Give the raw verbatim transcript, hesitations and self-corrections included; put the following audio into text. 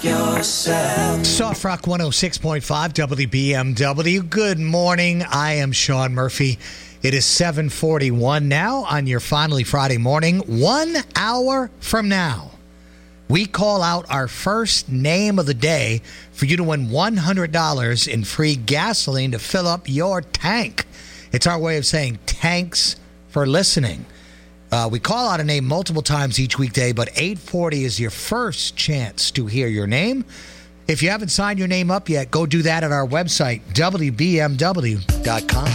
yourself. Soft Rock one oh six point five W B M W. Good morning. I am Sean Murphy. It is seven forty-one now on your finally Friday morning. One hour from now, we call out our first name of the day for you to win one hundred dollars in free gasoline to fill up your tank. It's our way of saying thanks for listening. Uh, we call out a name multiple times each weekday, but eight forty is your first chance to hear your name. If you haven't signed your name up yet, go do that at our website, W B M W dot com.